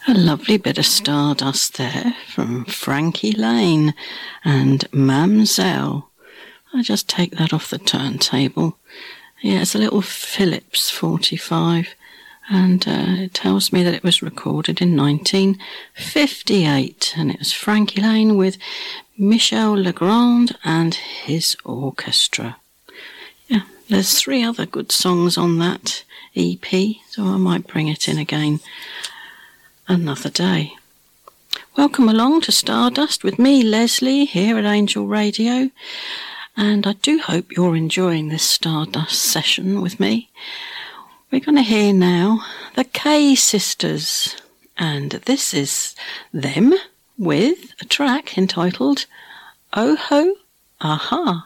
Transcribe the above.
A lovely bit of Stardust there from Frankie Lane and Mamselle. I just take that off the turntable. Yeah, it's a little Philips 45, and it tells me that it was recorded in 1958, and it was Frankie Lane with Michel Legrand and his orchestra. Yeah, there's 3 other good songs on that EP, so I might bring it in again another day. Welcome along to Stardust with me, Leslie, here at Angel Radio, and I do hope you're enjoying this Stardust session with me. We're going to hear now the Kay Sisters, and this is them with a track entitled Oh Ho Aha.